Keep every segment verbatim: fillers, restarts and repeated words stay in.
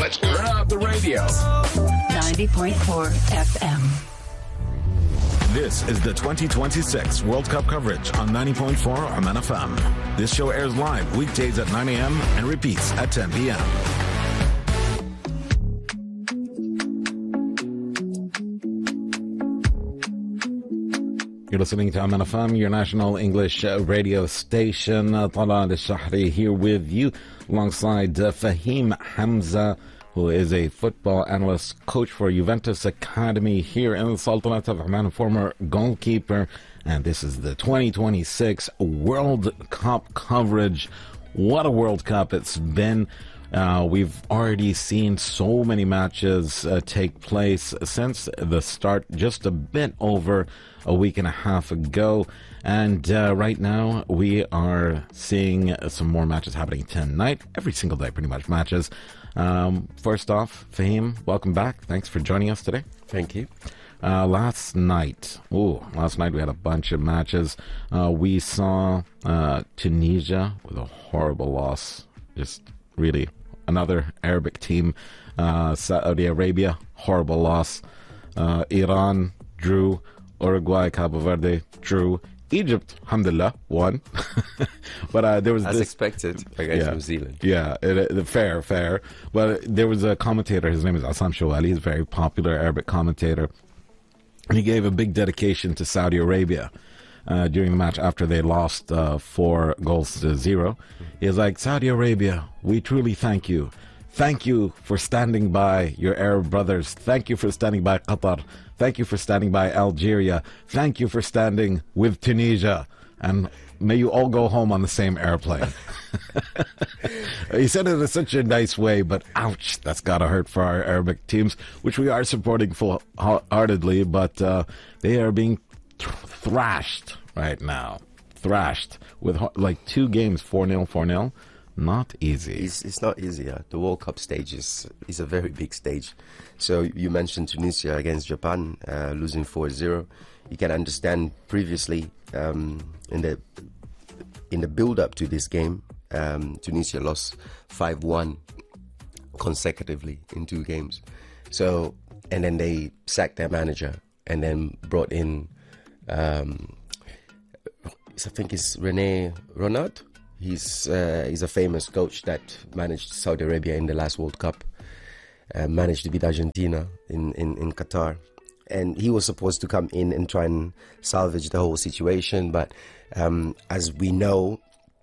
Let's turn up the radio. ninety point four F M. This is the twenty twenty-six World Cup coverage on ninety point four Oman F M. This show airs live weekdays at nine a.m. and repeats at ten p.m. You're listening to Oman F M, your national English uh, radio station. Uh, Talal Al-Shahri here with you alongside uh, Fahim Hamza, who is a football analyst, coach for Juventus Academy here in the Sultanate of Oman, former goalkeeper. And this is the twenty twenty-six World Cup coverage. What a World Cup it's been. Uh, we've already seen so many matches uh, take place since the start, just a bit over a week and a half ago. And uh, right now, we are seeing some more matches happening tonight. Every single day, pretty much, matches. Um, first off, Fahim, welcome back. Thanks for joining us today. Thank you. Uh, last night, oh, last night we had a bunch of matches. Uh, we saw uh, Tunisia with a horrible loss. Just really another Arabic team. Uh, Saudi Arabia, horrible loss. Uh, Iran drew. Uruguay, Cabo Verde drew. Egypt, alhamdulillah, won. But uh, there was As this, expected against yeah, New Zealand. Yeah, it, it, fair, fair. But there was a commentator, his name is Assam Shawali, he's a very popular Arabic commentator. And he gave a big dedication to Saudi Arabia uh, during the match after they lost uh, four goals to zero. He was like, Saudi Arabia, we truly thank you. Thank you for standing by your Arab brothers. Thank you for standing by Qatar. Thank you for standing by Algeria. Thank you for standing with Tunisia. And may you all go home on the same airplane. He said it in such a nice way, but ouch, that's got to hurt for our Arabic teams, which we are supporting full-heartedly, but uh, they are being th- thrashed right now. Thrashed with like two games, four nil, four nil. Not easy. It's, it's not easy. Yeah. The World Cup stage is, is a very big stage. So you mentioned Tunisia against Japan, uh, losing four zero. You can understand previously um, in the in the build-up to this game, um, Tunisia lost five one consecutively in two games. So, and then they sacked their manager and then brought in, um, I think it's Rene Ronald. He's uh, he's a famous coach that managed Saudi Arabia in the last World Cup, uh, managed to beat Argentina in, in, in Qatar. And he was supposed to come in and try and salvage the whole situation. But um, as we know,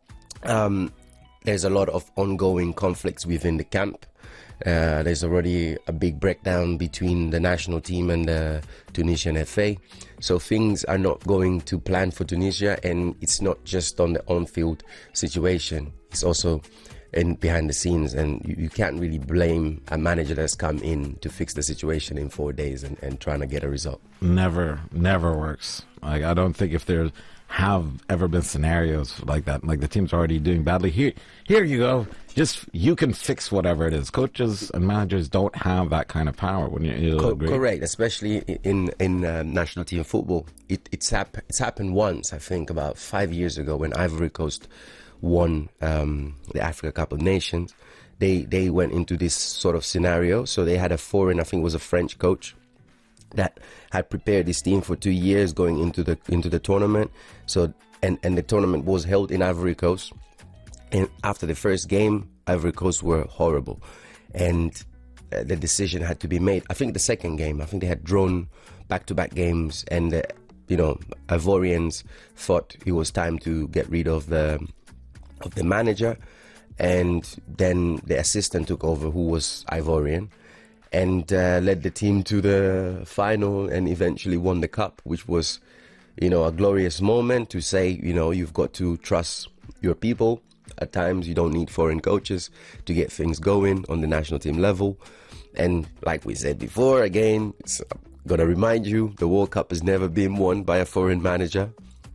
um, there's a lot of ongoing conflicts within the camp. Uh, there's already a big breakdown between the national team and the Tunisian F A. So things are not going to plan for Tunisia, and it's not just on the on-field situation. It's also in behind the scenes, and you, you can't really blame a manager that's come in to fix the situation in four days and, and trying to get a result. Never, never works. Like, I don't think if there have ever been scenarios like that, like the team's already doing badly. Here, here you go. Just, you can fix whatever it is. Coaches and managers don't have that kind of power. When you, you Co- agree? Correct, especially in in uh, national team football. It, it's hap- it's happened once, I think, about five years ago when Ivory Coast won um, the Africa Cup of Nations. They they went into this sort of scenario. So they had a foreign, I think it was a French coach, that had prepared this team for two years going into the into the tournament. So and, and the tournament was held in Ivory Coast. And after the first game, Ivory Coast were horrible. And uh, the decision had to be made. I think the second game, I think they had drawn back-to-back games. And, uh, you know, Ivorians thought it was time to get rid of the of the manager. And then the assistant took over, who was Ivorian, and uh, led the team to the final and eventually won the cup, which was, you know, a glorious moment to say, you know, you've got to trust your people. At times, you don't need foreign coaches to get things going on the national team level. And like we said before, again, it's going to remind you, the World Cup has never been won by a foreign manager.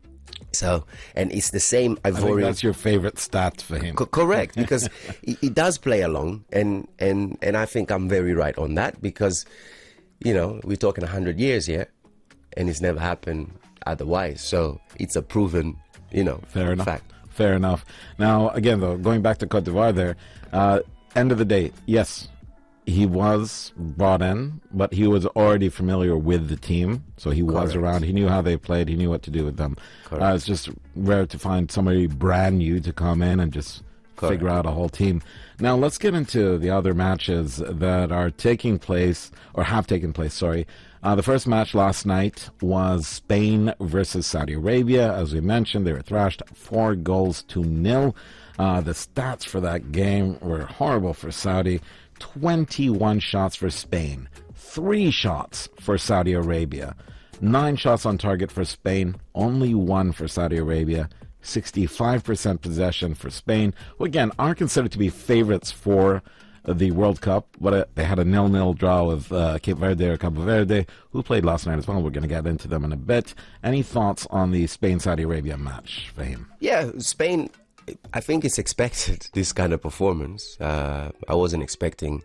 So, and it's the same Ivorian. I think that's your favorite stat for him. Co- correct, because he, he does play along, and, and, and I think I'm very right on that, because, you know, we're talking one hundred years here, and it's never happened otherwise. So it's a proven, you know, Fair enough. fact. Fair enough. Now, again, though, going back to Cote d'Ivoire there, uh, end of the day, yes, he was brought in, but he was already familiar with the team, so he was Correct. around. He knew how they played. He knew what to do with them. Correct. Uh, it's just rare to find somebody brand new to come in and just Correct. figure out a whole team. Now, let's get into the other matches that are taking place, or have taken place, sorry. Uh, the first match last night was Spain versus Saudi Arabia. As we mentioned, they were thrashed four goals to nil. Uh, the stats for that game were horrible for Saudi. twenty-one shots for Spain, three shots for Saudi Arabia, nine shots on target for Spain, only one for Saudi Arabia, sixty-five percent possession for Spain, who again are considered to be favorites for the World Cup, but uh, they had a nil-nil draw with uh, Cape Verde or Cabo Verde, who played last night as well. We're going to get into them in a bit. Any thoughts on the Spain-Saudi Arabia match, Fahim? Yeah, Spain, I think it's expected, this kind of performance. Uh, I wasn't expecting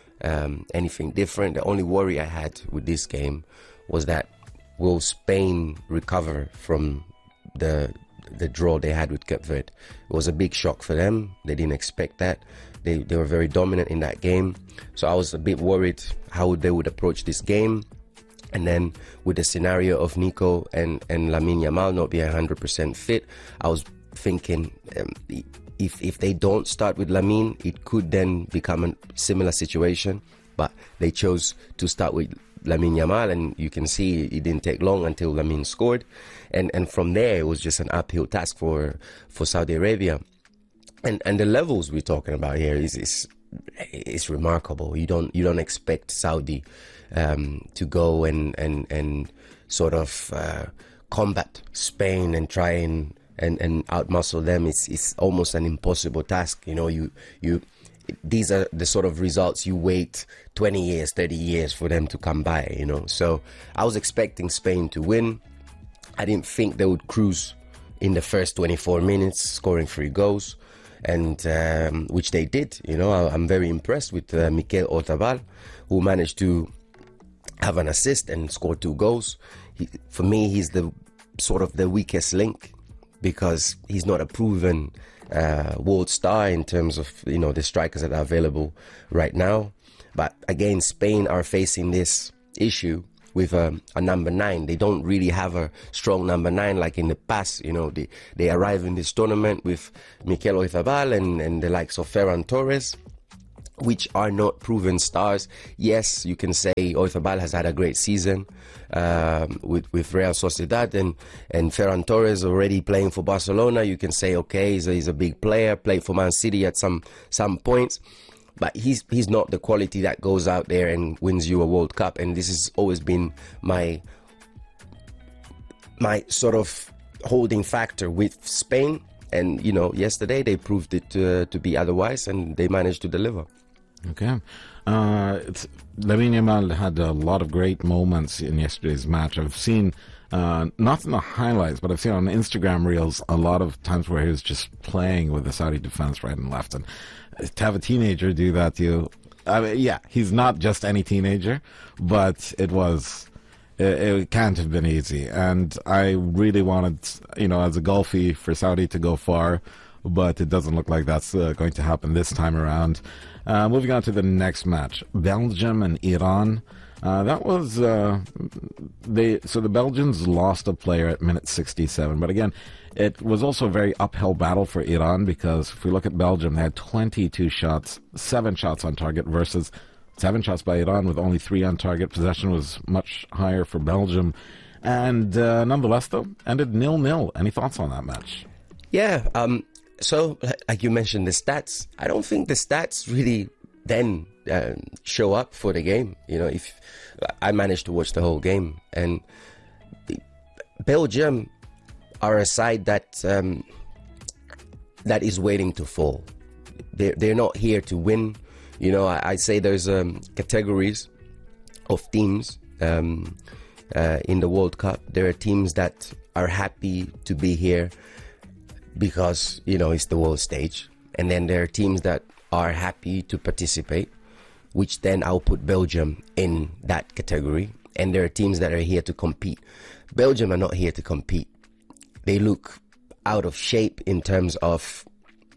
um, anything different. The only worry I had with this game was that will Spain recover from the the draw they had with Cape Verde? It was a big shock for them. They didn't expect that. They, they were very dominant in that game. So I was a bit worried how they would approach this game. And then with the scenario of Nico and, and Lamine Yamal not being one hundred percent fit, I was thinking um, if if they don't start with Lamine, it could then become a similar situation. But they chose to start with Lamine Yamal, and you can see it didn't take long until Lamine scored. And and from there, it was just an uphill task for, for Saudi Arabia. And and the levels we're talking about here is is is remarkable. You don't you don't expect Saudi um, to go and and and sort of uh, combat Spain and try and and and outmuscle them. It's it's almost an impossible task. You know, you you these are the sort of results you wait twenty years, thirty years for them to come by. You know, so I was expecting Spain to win. I didn't think they would cruise in the first twenty-four minutes, scoring three goals. And um, which they did. You know, I, I'm very impressed with uh, Mikel Oyarzabal, who managed to have an assist and score two goals. He, for me, he's the sort of the weakest link because he's not a proven uh, world star in terms of, you know, the strikers that are available right now. But again, Spain are facing this issue with a, a number nine. They don't really have a strong number nine like in the past. You know, they, they arrive in this tournament with Mikel Oyarzabal and, and the likes of Ferran Torres, which are not proven stars. Yes, you can say Oyarzabal has had a great season um, with, with Real Sociedad, and, and Ferran Torres already playing for Barcelona. You can say, okay, he's a, he's a big player, played for Man City at some, some points. But he's he's not the quality that goes out there and wins you a World Cup. And this has always been my my sort of holding factor with Spain. And, you know, yesterday they proved it to, to be otherwise, and they managed to deliver. Okay. Uh, it's, Lamine Yamal had a lot of great moments in yesterday's match. I've seen, uh, not in the highlights, but I've seen on Instagram reels a lot of times where he was just playing with the Saudi defense right and left. And to have a teenager do that to you, I mean, yeah, he's not just any teenager, but it was, it, it can't have been easy. And I really wanted, you know, as a Gulfie, for Saudi to go far, but it doesn't look like that's uh, going to happen this time around. Uh, moving on to the next match, Belgium and Iran. Uh, that was uh, they. So the Belgians lost a player at minute sixty-seven, but again, it was also a very uphill battle for Iran because if we look at Belgium, they had twenty-two shots, seven shots on target versus seven shots by Iran with only three on target. Possession was much higher for Belgium, and uh, nonetheless, though, ended nil-nil. Any thoughts on that match? Yeah. Um. So, like you mentioned, the stats. I don't think the stats really then uh, show up for the game. You know, if I managed to watch the whole game, and Belgium are a side that um, that is waiting to fall. They're they're not here to win. You know, I, I say there's um, categories of teams um, uh, in the World Cup. There are teams that are happy to be here because, you know, it's the world stage, and then there are teams that are happy to participate, which then I'll put Belgium in that category. And there are teams that are here to compete. Belgium are not here to compete. They look out of shape in terms of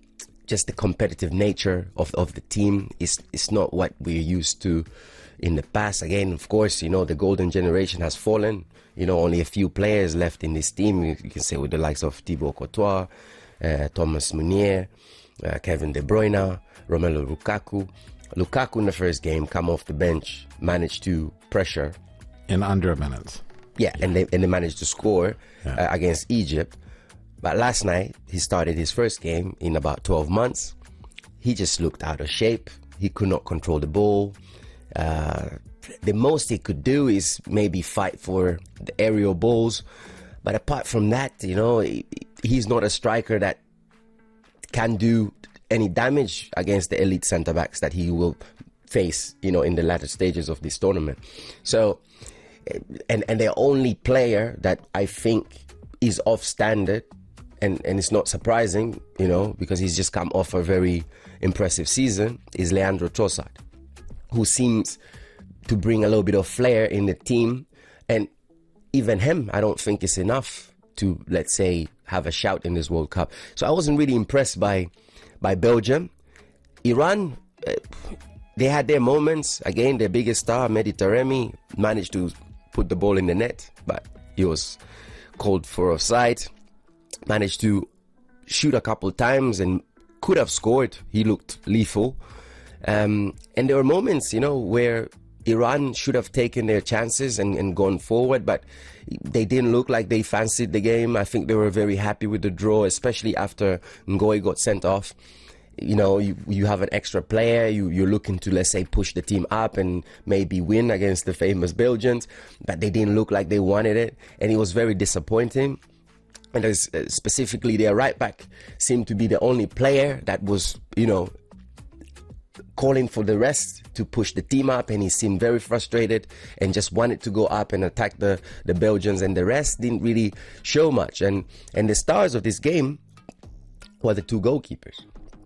just the competitive nature of, of the team is is not what we're used to in the past. Again, of course, you know, the golden generation has fallen. You know, only a few players left in this team. You, you can say with the likes of Thibaut Courtois, uh, Thomas Meunier, uh, Kevin De Bruyne, Romelu Lukaku. Lukaku in the first game, come off the bench, managed to pressure. In under a minute. Yeah, and they, and they managed to score Yeah. uh, against Egypt. But last night, he started his first game in about twelve months. He just looked out of shape. He could not control the ball. Uh, the most he could do is maybe fight for the aerial balls. But apart from that, you know, he, he's not a striker that can do any damage against the elite centre-backs that he will face, you know, in the latter stages of this tournament. So, and, and the only player that I think is off standard, and, and it's not surprising, you know, because he's just come off a very impressive season, is Leandro Trossard, who seems to bring a little bit of flair in the team. And even him, I don't think is enough to, let's say, have a shout in this World Cup. So I wasn't really impressed by by Belgium. Iran, uh, they had their moments. Again, their biggest star, Mehdi Taremi, managed to put the ball in the net, but he was called for offside. Managed to shoot a couple times and could have scored. He looked lethal. Um, and there were moments, you know, where Iran should have taken their chances and, and gone forward, but they didn't look like they fancied the game. I think they were very happy with the draw, especially after Ngoy got sent off. You know, you, you have an extra player, you, you're looking to, let's say, push the team up and maybe win against the famous Belgians, but they didn't look like they wanted it, and it was very disappointing. And as, uh, specifically, their right back seemed to be the only player that was, you know, calling for the rest to push the team up, and he seemed very frustrated and just wanted to go up and attack the, the Belgians, and the rest didn't really show much. And, and the stars of this game were the two goalkeepers,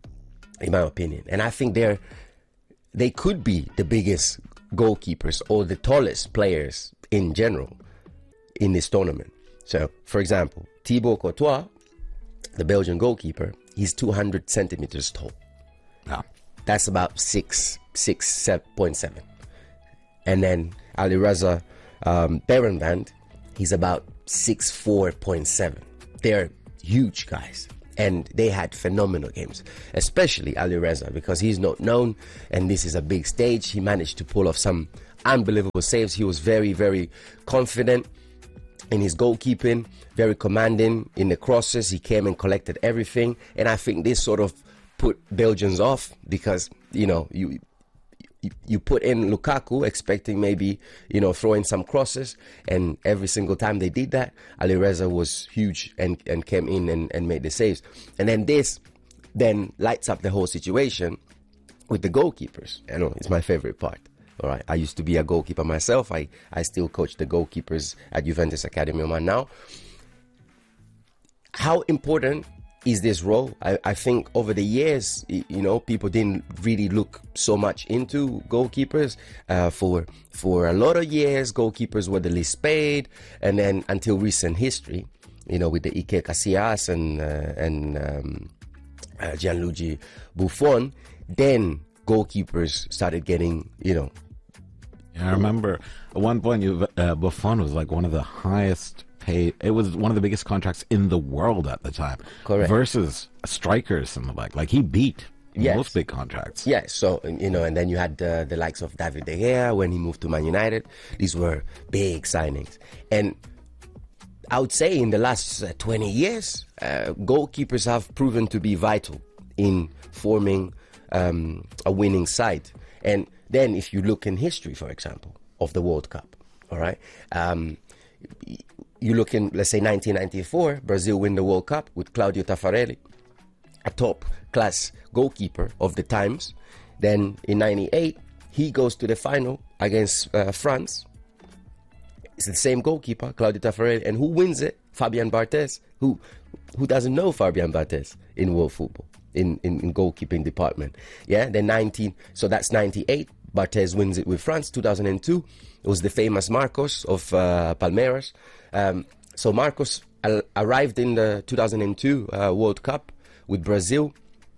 in my opinion. And I think they're, they could be the biggest goalkeepers or the tallest players in general in this tournament. So, for example, Thibaut Courtois, the Belgian goalkeeper, he's two hundred centimeters tall. Yeah. That's about six, six point seven. And then Ali Reza um, Berenband, he's about six four point seven. They're huge guys, and they had phenomenal games, especially Ali Reza, because he's not known, and this is a big stage. He managed to pull off some unbelievable saves. He was very, very confident in his goalkeeping, very commanding in the crosses. He came and collected everything, and I think this sort of put Belgians off, because, you know, you you, you put in Lukaku expecting maybe, you know, throwing some crosses, and every single time they did that, Ali Reza was huge and, and came in and, and made the saves. And then this then lights up the whole situation with the goalkeepers. I know, it's my favorite part. All right, I used to be a goalkeeper myself. I, I still coach the goalkeepers at Juventus Academy Oman now. How important is this role? I, I think over the years, you know, people didn't really look so much into goalkeepers. Uh, for for a lot of years, goalkeepers were the least paid, and then until recent history, you know, with the Iker Casillas and uh, and um, uh, Gianluigi Buffon, then goalkeepers started getting, you know. Yeah, I remember at one point, you, uh, Buffon was like one of the highest paid. It was one of the biggest contracts in the world at the time. Correct. Versus strikers and the like. Like he beat Yes. most big contracts. Yeah, so, you know, and then you had uh, the likes of David De Gea when he moved to Man United. These were big signings. And I would say in the last uh, twenty years, uh, goalkeepers have proven to be vital in forming um, a winning side. And then if you look in history, for example, of the World Cup, all right, um, you look in, let's say, nineteen ninety-four, Brazil win the World Cup with Claudio Taffarelli, a top-class goalkeeper of the times. Then in ninety-eight, he goes to the final against uh, France. It's the same goalkeeper, Claudio Taffarelli, and who wins it? Fabian Barthez. Who who doesn't know Fabian Barthez in world football, in, in, in goalkeeping department? Yeah, then nineteen, so that's ninety-eight. Barthez wins it with France. two thousand two, it was the famous Marcos of uh, Palmeiras. Um, so Marcos al- arrived in the two thousand two uh, World Cup with Brazil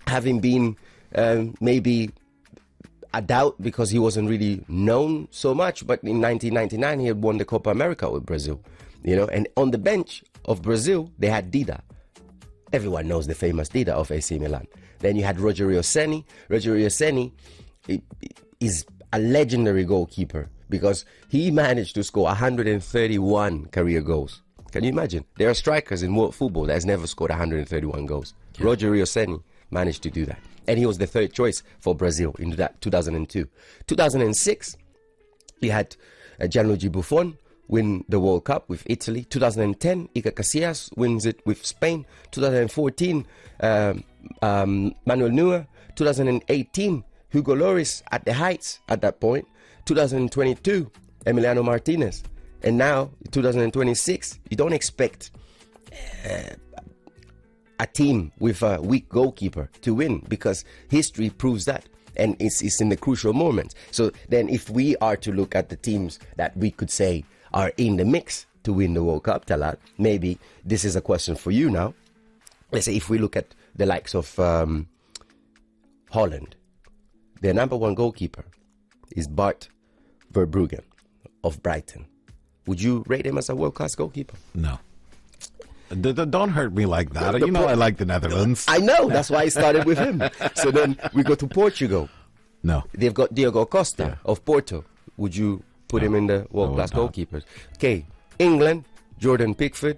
having been um, maybe a doubt because he wasn't really known so much. But in nineteen ninety-nine, he had won the Copa America with Brazil, you know. And on the bench of Brazil, they had Dida. Everyone knows the famous Dida of A C Milan. Then you had Rogerio Ceni. Rogerio Ceni is a legendary goalkeeper because he managed to score one hundred thirty-one career goals. Can you imagine? There are strikers in world football that has never scored one hundred thirty-one goals. Yeah. Rogerio Ceni managed to do that. And he was the third choice for Brazil in that two thousand two. two thousand six, he had uh, Gianluigi Buffon win the World Cup with Italy. two thousand ten, Iker Casillas wins it with Spain. two thousand fourteen, um, um, Manuel Neuer. two thousand eighteen, Hugo Lloris at the heights at that point. two thousand twenty-two, Emiliano Martinez. And now, two thousand twenty-six, you don't expect uh, a team with a weak goalkeeper to win because history proves that. And it's, it's in the crucial moments. So then if we are to look at the teams that we could say are in the mix to win the World Cup, Talat, maybe this is a question for you now. Let's say if we look at the likes of um, Holland, their number one goalkeeper is Bart Verbruggen of Brighton. Would you rate him as a world-class goalkeeper? No. D- d- don't hurt me like that. The you know pro- I like the Netherlands. I know. That's why I started with him. So then we go to Portugal. No. They've got Diogo Costa Yeah. of Porto. Would you put No. him in the world-class I would not. goalkeepers? Okay. England, Jordan Pickford.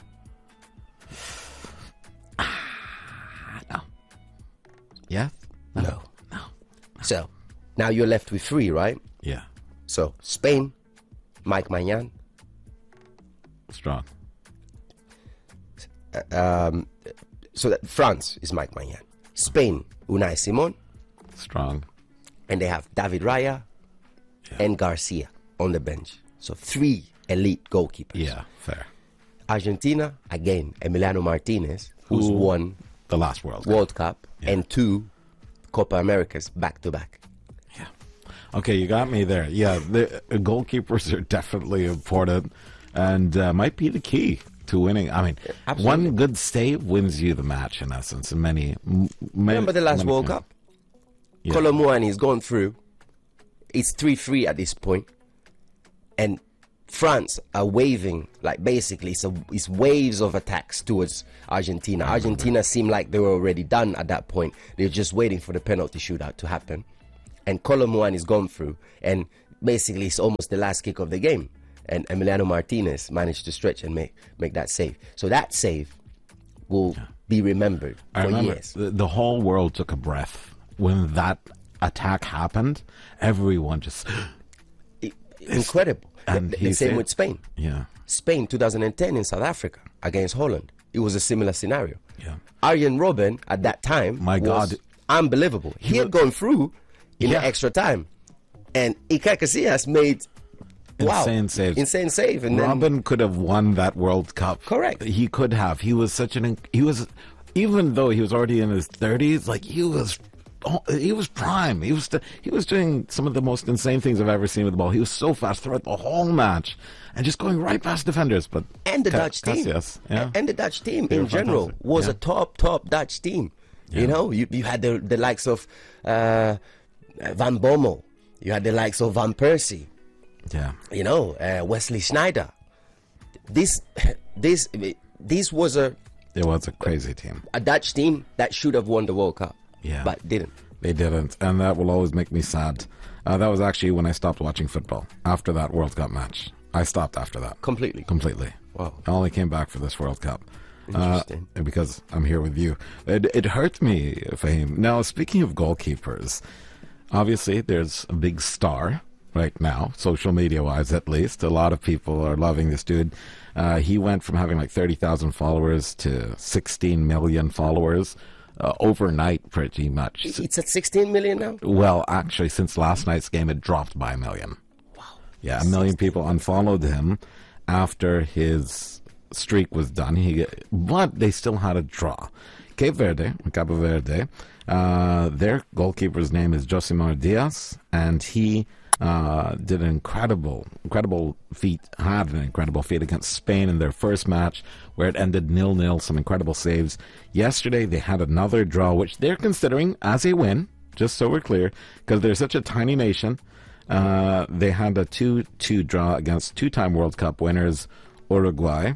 No. Yes? No. No. So now you're left with three, right? Yeah. So Spain, Mike Maignan. Strong. Um, so that France is Mike Maignan. Spain, Unai Simon. Strong. And they have David Raya Yeah. and Garcia on the bench. So three elite goalkeepers. Yeah, fair. Argentina, again, Emiliano Martinez, who's Who- won The last World Cup. World Cup Yeah. and two Copa Americas back to back. Yeah. Okay, you got me there. Yeah, the uh, goalkeepers are definitely important and uh, might be the key to winning. I mean, Absolutely. one good save wins you the match in essence. In many, m- many Remember the last many- World Cup? Yeah. Colomboani has gone through. It's three three at this point. And France are waving, like basically it's, a, it's waves of attacks towards Argentina. Argentina seemed like they were already done at that point. They're just waiting for the penalty shootout to happen. And Colomboani has gone through. And basically it's almost the last kick of the game. And Emiliano Martinez managed to stretch and make, make that save. So that save will be remembered I for remember years. the, the whole world took a breath when that attack happened. Everyone just I- Incredible. And the, he the same said- with Spain. yeah, Spain two thousand ten in South Africa against Holland. It was a similar scenario. yeah. Arjen Robben at that time My was God. unbelievable. He, had gone through in Yeah. the extra time. And Iker Casillas made wow, Insane saves. Insane save. And then Robin could have won that World Cup. Correct. He could have. He was such an. inc- He was, even though he was already in his thirties, like he was. oh, He was prime. He was st- he was doing some of the most insane things I've ever seen with the ball. He was so fast throughout the whole match, and just going right past defenders. But and the Ca- Dutch team. Casillas, yeah. And the Dutch team They in were general fantastic. was Yeah. a top, top Dutch team. Yeah. You know, you, you had the, the likes of uh, Van Bommel. You had the likes of Van Persie. yeah, You know, uh, Wesley Sneijder. This, this, this was a, it was a crazy team. a Dutch team that should have won the World Cup. Yeah. But didn't. They didn't, and that will always make me sad. Uh, that was actually when I stopped watching football after that World Cup match. I stopped after that. Completely. Completely. Wow. I only came back for this World Cup. Interesting. Uh, because I'm here with you. It, it hurt me, Fahim. Now, speaking of goalkeepers, obviously there's a big star right now, social media-wise at least. A lot of people are loving this dude. Uh, he went from having like thirty thousand followers to sixteen million followers uh, overnight, pretty much. It's at sixteen million now? Well, actually, since last night's game, it dropped by a million. Wow. Yeah, a million people unfollowed him after his streak was done. He, but they still had a draw. Cape Verde, Cabo Verde, uh, their goalkeeper's name is Josimar Diaz, and he uh, did an incredible, incredible feat, had an incredible feat against Spain in their first match where it ended nil-nil, some incredible saves. Yesterday they had another draw, which they're considering as a win, just so we're clear, because they're such a tiny nation. Uh, they had a two two draw against two-time World Cup winners Uruguay,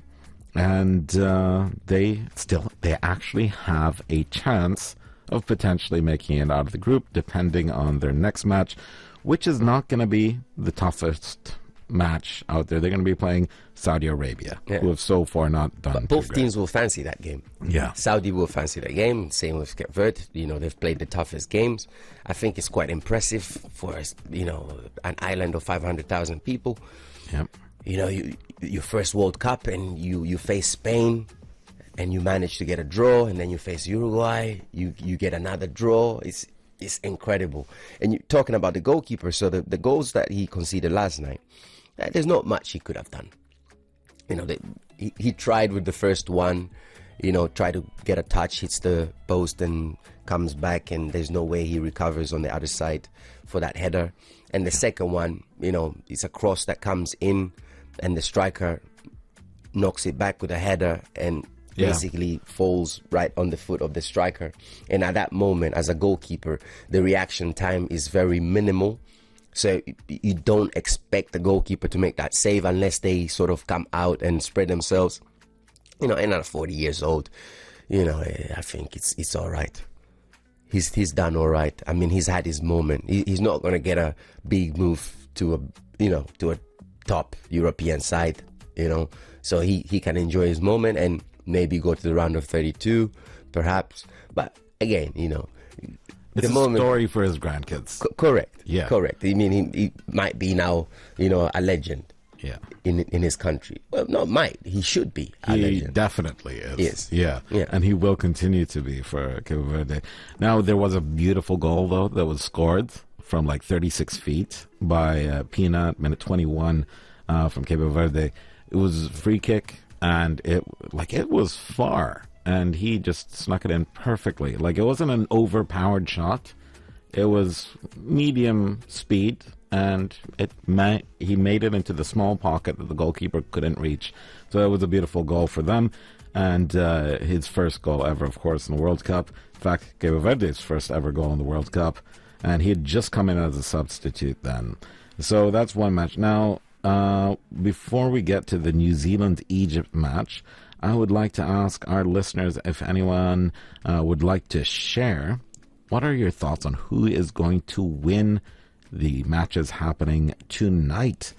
and uh, they still, they actually have a chance of potentially making it out of the group, depending on their next match, which is not going to be the toughest match out there. They're going to be playing Saudi Arabia, yeah. who have so far not done But both too teams great. will fancy that game. Yeah. Saudi will fancy that game. Same with Cape Verde. You know, they've played the toughest games. I think it's quite impressive for, you know, an island of five hundred thousand people. Yep. You know, you, your first World Cup and you, you face Spain and you manage to get a draw, and then you face Uruguay, you, you get another draw. It's It's incredible. And you're talking about the goalkeeper, so the, the goals that he conceded last night, uh, there's not much he could have done. You know, they, he, he tried with the first one, you know, try to get a touch, hits the post and comes back, and there's no way he recovers on the other side for that header. And the second one, you know, it's a cross that comes in, and the striker knocks it back with a header, and Yeah. basically falls right on the foot of the striker. And at that moment, as a goalkeeper, the reaction time is very minimal. So you don't expect the goalkeeper to make that save unless they sort of come out and spread themselves. You know, and at forty years old, you know, I think it's it's all right. He's he's done all right. I mean, he's had his moment. He, he's not going to get a big move to a, you know, to a top European side, you know. So he, he can enjoy his moment and maybe go to the round of thirty-two, perhaps. But again, you know, It's the a moment, story for his grandkids. co- correct, Yeah. correct. I mean, he, he might be now, you know, a legend Yeah. in in his country. Well, not might. He should be a He legend. definitely is. Yes. Yeah. Yeah. And he will continue to be for Cape Verde. Now, there was a beautiful goal, though, that was scored from like thirty-six feet by uh, Pina at minute twenty-one uh, from Cape Verde. It was a free kick, and it like it was far, and he just snuck it in perfectly. Like, it wasn't an overpowered shot. It was medium speed, and it ma- he made it into the small pocket that the goalkeeper couldn't reach. So it was a beautiful goal for them, and uh, his first goal ever, of course, in the World Cup. In fact, Cape Verde's first ever goal in the World Cup, and he had just come in as a substitute then. So that's one match. Now, uh, before we get to the New Zealand-Egypt match, I would like to ask our listeners if anyone uh, would like to share. What are your thoughts on who is going to win the matches happening tonight?